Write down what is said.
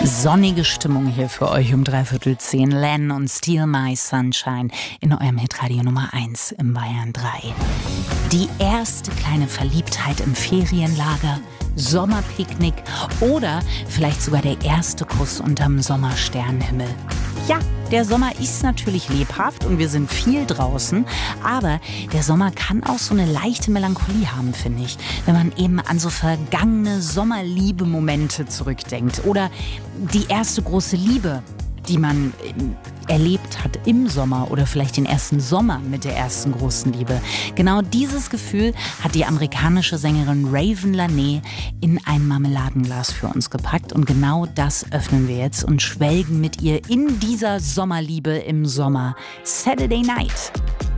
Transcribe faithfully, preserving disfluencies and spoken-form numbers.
Sonnige Stimmung hier für euch um dreiviertel zehn. Len und Steal My Sunshine in eurem Hitradio Nummer eins im Bayern drei. Die erste kleine Verliebtheit im Ferienlager, Sommerpicknick oder vielleicht sogar der erste Kuss unterm Sommersternenhimmel. Ja, der Sommer ist natürlich lebhaft und wir sind viel draußen, aber der Sommer kann auch so eine leichte Melancholie haben, finde ich, wenn man eben an so vergangene Sommerliebe-Momente zurückdenkt oder die erste große Liebe, die man erlebt hat im Sommer oder vielleicht den ersten Sommer mit der ersten großen Liebe. Genau dieses Gefühl hat die amerikanische Sängerin Raven Lenae in ein Marmeladenglas für uns gepackt und genau das öffnen wir jetzt und schwelgen mit ihr in dieser Sommerliebe im Sommer. Saturday Night.